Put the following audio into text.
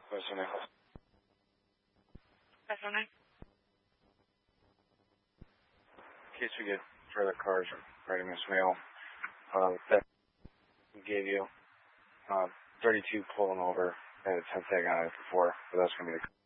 Listening. Listening. In case we get further cars writing this mail, that we gave you, 32 pulling over, and a 10 tag on it before, but that's going to be the